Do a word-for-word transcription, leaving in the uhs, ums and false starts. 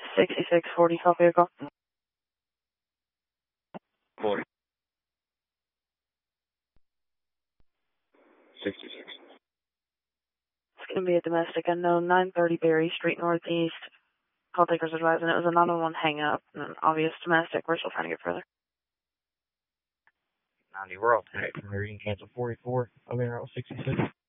sixty-six forty, call vehicle. forty. sixty-six. It's going to be a domestic unknown, nine thirty Berry Street Northeast. Call takers advising it was a nine one one hang up, an obvious domestic. We're still trying to get further. ninety, we're all tight from reading cancel forty-four, over route sixty-six.